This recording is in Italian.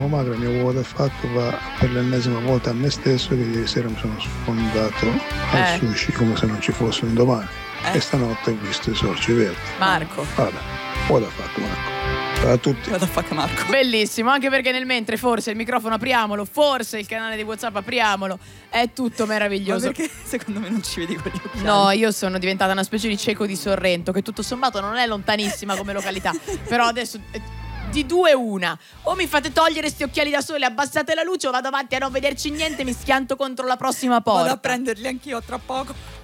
Magro, il mio vuoto fatto va per l'ennesima volta a me stesso che ieri sera mi sono sfondato al sushi come se non ci fosse un domani. E stanotte ho visto i sorci verdi. Marco. Vabbè, what the fuck Marco. Ciao a tutti. What the fuck Marco. Bellissimo, anche perché nel mentre forse il microfono apriamolo, forse il canale di WhatsApp apriamolo, è tutto meraviglioso. Ma perché secondo me non ci vedi con gli occhiali? No, io sono diventata una specie di cieco di Sorrento, che tutto sommato non è lontanissima come località, però adesso di due una: o mi fate togliere sti occhiali da sole, abbassate la luce, o vado avanti a non vederci niente, mi schianto contro la prossima porta. Vado a prenderli anch'io tra poco.